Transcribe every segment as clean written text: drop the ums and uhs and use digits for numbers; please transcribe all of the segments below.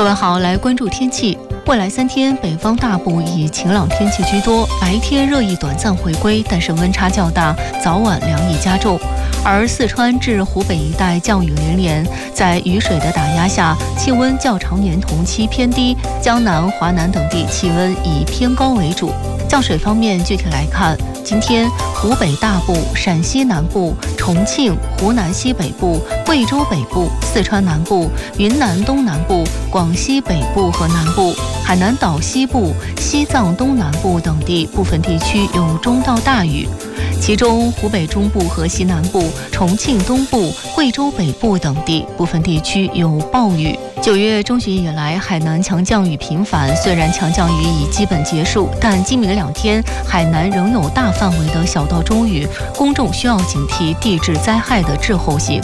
位好，来关注天气。未来3天，北方大部以晴朗天气居多，白天热意短暂回归，但是温差较大，早晚凉意加重。而四川至湖北一带降雨连连，在雨水的打压下，气温较常年同期偏低，江南、华南等地气温以偏高为主。降水方面，具体来看，今天湖北大部、陕西南部、重庆、湖南西北部、贵州北部、四川南部、云南东南部、广西北部和南部、海南岛西部、西藏东南部等地部分地区有中到大雨，其中湖北中部和西南部、重庆东部、贵州北部等地部分地区有暴雨。9月中旬以来，海南强降雨频繁，虽然强降雨已基本结束，但今明2天海南仍有大范围的小到中雨，公众需要警惕地质灾害的滞后性。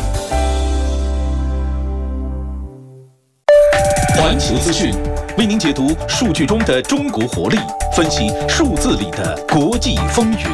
环球资讯为您解读数据中的中国活力，分析数字里的国际风云。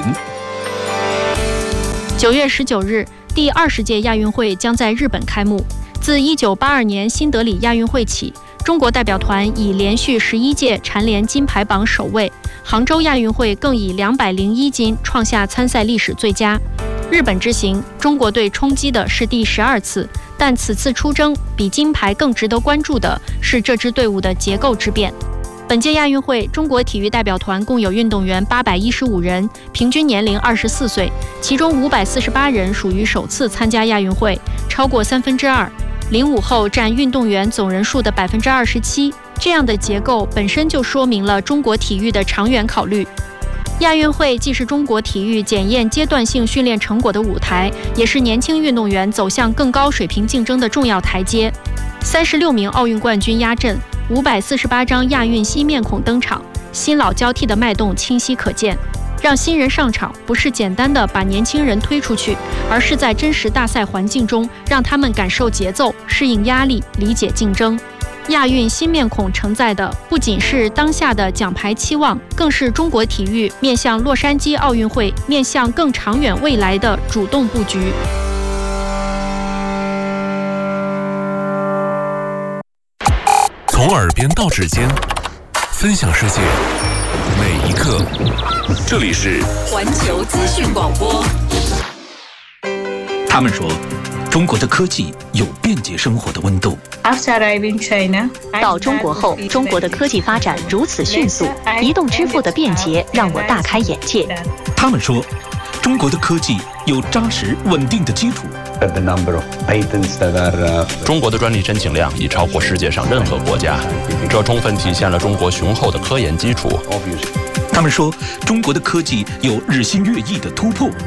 9月19日，第20届亚运会将在日本开幕。自1982年新德里亚运会起，中国代表团已连续11届蝉联金牌榜首位，杭州亚运会更以201金创下参赛历史最佳。日本之行，中国队冲击的是第12次，但此次出征比金牌更值得关注的是这支队伍的结构之变。本届亚运会，中国体育代表团共有运动员815人，平均年龄24岁，其中548人属于首次参加亚运会，超过2/3，05后占运动员总人数的27%。这样的结构本身就说明了中国体育的长远考虑。亚运会既是中国体育检验阶段性训练成果的舞台，也是年轻运动员走向更高水平竞争的重要台阶。36名奥运冠军压阵，548张亚运新面孔登场，新老交替的脉动清晰可见。让新人上场，不是简单的把年轻人推出去，而是在真实大赛环境中，让他们感受节奏、适应压力、理解竞争。亚运新面孔承载的不仅是当下的奖牌期望，更是中国体育面向洛杉矶奥运会、面向更长远未来的主动布局。 从耳边到指尖，分享世界每一刻。这里是环球资讯广播。 他们说，中国的科技有便捷生活的温度。 到中国后，中国的科技发展如此迅速，移动支付的便捷让我大开眼界。 他们说，中国的科技有扎实稳定的基础。 中国的专利申请量已超过世界上任何国家，这充分体现了中国雄厚的科研基础。 他们说，中国的科技有日新月异的突破。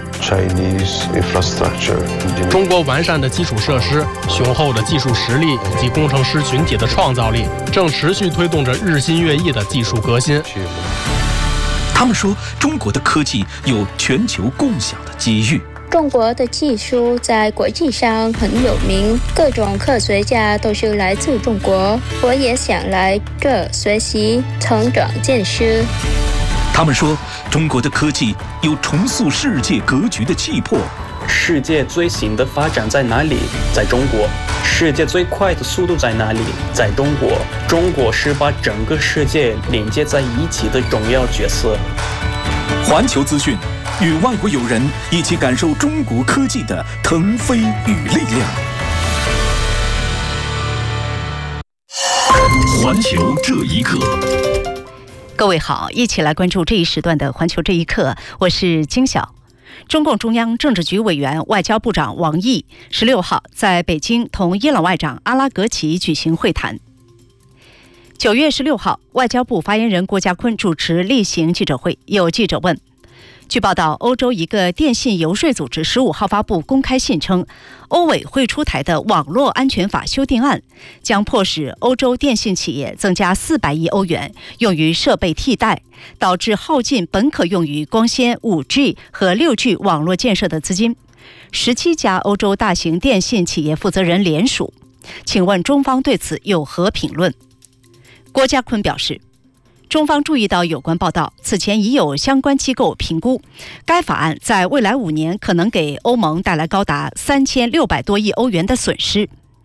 中国完善的基础设施、雄厚的技术实力以及工程师群体的创造力，正持续推动着日新月异的技术革新。 他们说，中国的科技有全球共享的机遇。 中国的技术在国际上很有名，各种科学家都是来自中国，我也想来这学习、成长见识。 他们说，中国的科技有重塑世界格局的气魄。 世界最新的发展在哪里？在中国。世界最快的速度在哪里？在中国。中国是把整个世界连接在一起的重要角色。 环球资讯，与外国友人一起感受中国科技的腾飞与力量。 环球这一刻。 各位好，一起来关注这一时段的环球这一刻，我是金晓。中共中央政治局委员、外交部长王毅16号在北京同伊朗外长阿拉格齐举行会谈。9月16号，外交部发言人郭家坤主持例行记者会，有记者问，据报道，欧洲一个电信游说组织15号发布公开信称，欧委会出台的网络安全法修订案将迫使欧洲电信企业增加400亿欧元用于设备替代，导致耗尽本可用于光纤 5G 和 6G 网络建设的资金。17家欧洲大型电信企业负责人联署，请问中方对此有何评论？郭家坤表示，中方注意到有关报道，此前已有相关机构评估，该法案在未来5年可能给欧盟带来高达3600多亿欧元的损失。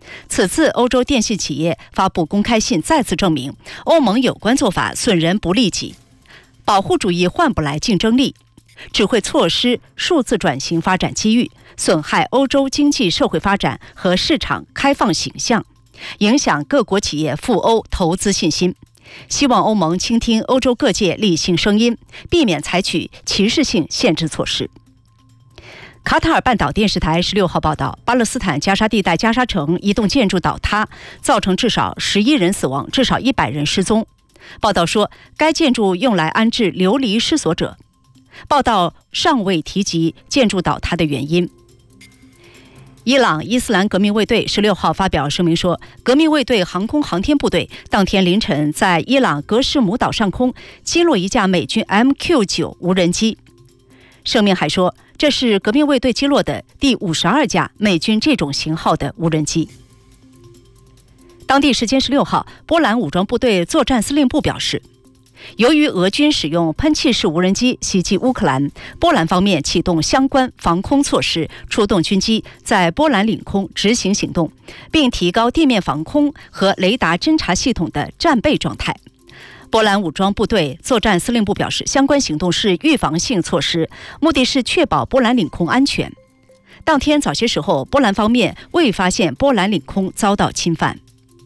此次欧洲电信企业发布公开信，再次证明欧盟有关做法损人不利己，保护主义换不来竞争力，只会错失数字转型发展机遇，损害欧洲经济社会发展和市场开放形象，影响各国企业赴欧投资信心。希望欧盟倾听欧洲各界理性声音，避免采取歧视性限制措施。卡塔尔半岛电视台16号报道，巴勒斯坦加沙地带加沙城一栋建筑倒塌，造成至少11人死亡，至少100人失踪。报道说，该建筑用来安置流离失所者。报道尚未提及建筑倒塌的原因。伊朗伊斯兰革命卫队16号发表声明说，革命卫队航空航天部队当天凌晨在伊朗格什姆岛上空击落一架美军 MQ-9 无人机。声明还说，这是革命卫队击落的第52架美军这种型号的无人机。当地时间16号，波兰武装部队作战司令部表示，由于俄军使用喷气式无人机袭击乌克兰，波兰方面启动相关防空措施，出动军机在波兰领空执行行动，并提高地面防空和雷达侦察系统的战备状态。波兰武装部队作战司令部表示，相关行动是预防性措施，目的是确保波兰领空安全。当天早些时候，波兰方面未发现波兰领空遭到侵犯。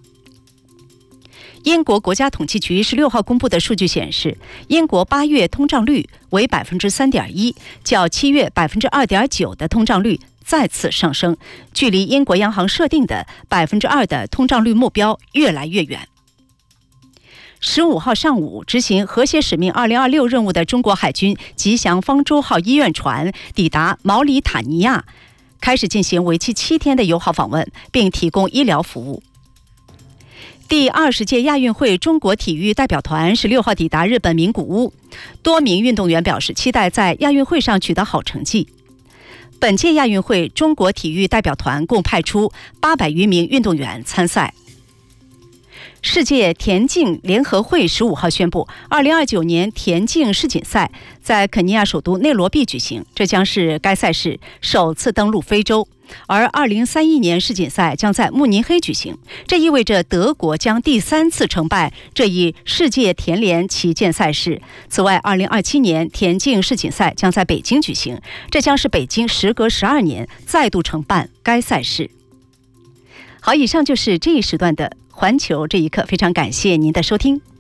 英国国家统计局16号公布的数据显示，英国8月通胀率为 3.1%， 较7月 2.9% 的通胀率再次上升，距离英国央行设定的 2% 的通胀率目标越来越远。15号上午，执行和谐使命2026任务的中国海军吉祥方舟号医院船抵达毛里塔尼亚，开始进行为期7天的友好访问，并提供医疗服务。第20届亚运会中国体育代表团16号抵达日本名古屋，多名运动员表示期待在亚运会上取得好成绩。本届亚运会中国体育代表团共派出800余名运动员参赛。世界田径联合会15号宣布，2029年田径世锦赛在肯尼亚首都内罗毕举行，这将是该赛事首次登陆非洲。而2031年世锦赛将在慕尼黑举行，这意味着德国将第3次承办这一世界田联旗舰赛事。此外，2027年田径世锦赛将在北京举行，这将是北京时隔12年再度承办该赛事。好，以上就是这一时段的环球这一刻，非常感谢您的收听。